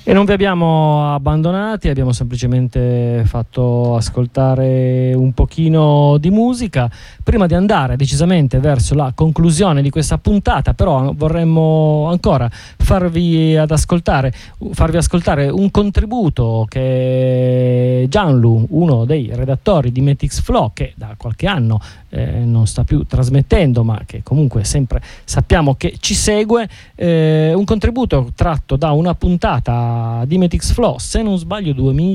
E non vi abbiamo abbandonati, abbiamo semplicemente fatto ascoltare un pochino di musica. Prima di andare decisamente verso la conclusione di questa puntata, però vorremmo ancora farvi ascoltare un contributo che Gianlu, uno dei redattori di Metix Flow, che da qualche anno non sta più trasmettendo, ma che comunque sempre sappiamo che ci segue, un contributo tratto da una puntata di Metix Flow, se non sbaglio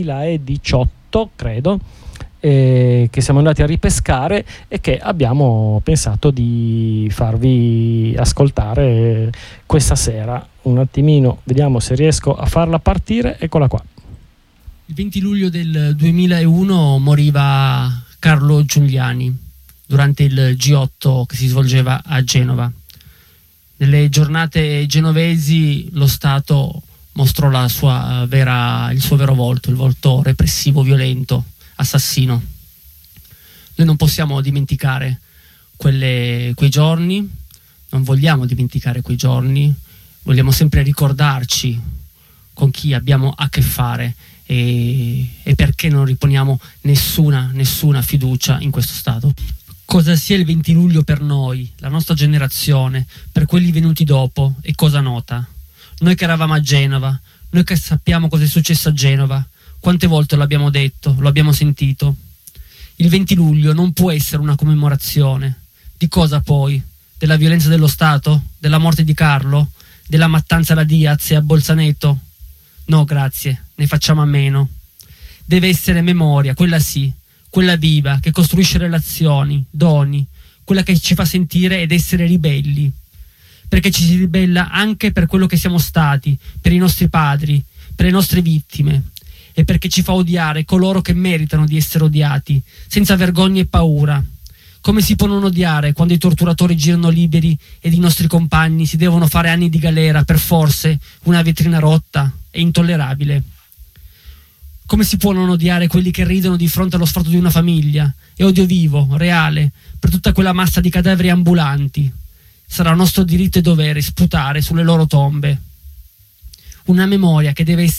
2018 credo, che siamo andati a ripescare e che abbiamo pensato di farvi ascoltare questa sera. Un attimino, vediamo se riesco a farla partire. Eccola qua. Il 20 luglio del 2001 moriva Carlo Giuliani durante il G8 che si svolgeva a Genova. Nelle giornate genovesi lo Stato mostrò il suo vero volto, il volto repressivo, violento, assassino. Noi non possiamo dimenticare quei giorni, non vogliamo dimenticare quei giorni, vogliamo sempre ricordarci con chi abbiamo a che fare e perché non riponiamo nessuna fiducia in questo Stato. Cosa sia il 20 luglio per noi, la nostra generazione, per quelli venuti dopo, è cosa nota. Noi che eravamo a Genova, noi che sappiamo cosa è successo a Genova, quante volte lo abbiamo detto, lo abbiamo sentito. Il 20 luglio non può essere una commemorazione. Di cosa poi? Della violenza dello Stato? Della morte di Carlo? Della mattanza alla Diaz e a Bolzaneto? No, grazie, ne facciamo a meno. Deve essere memoria, quella sì, quella viva, che costruisce relazioni, doni, quella che ci fa sentire ed essere ribelli. Perché ci si ribella anche per quello che siamo stati, per i nostri padri, per le nostre vittime, e perché ci fa odiare coloro che meritano di essere odiati, senza vergogna e paura. Come si può non odiare quando i torturatori girano liberi ed i nostri compagni si devono fare anni di galera per forse una vetrina rotta? È intollerabile. Come si può non odiare quelli che ridono di fronte allo sfratto di una famiglia? È odio vivo, reale, per tutta quella massa di cadaveri ambulanti. Sarà nostro diritto e dovere sputare sulle loro tombe. Una memoria che deve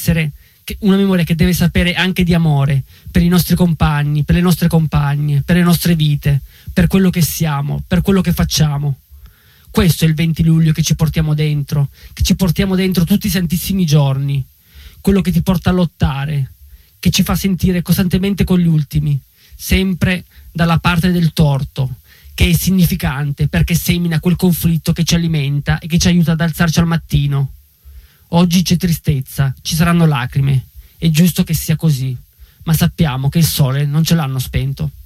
sapere anche di amore per i nostri compagni, per le nostre compagne, per le nostre vite, per quello che siamo, per quello che facciamo. Questo è il 20 luglio che ci portiamo dentro tutti i santissimi giorni, quello che ti porta a lottare, che ci fa sentire costantemente con gli ultimi, sempre dalla parte del torto, che è significante perché semina quel conflitto che ci alimenta e che ci aiuta ad alzarci al mattino. Oggi c'è tristezza, ci saranno lacrime, è giusto che sia così, ma sappiamo che il sole non ce l'hanno spento.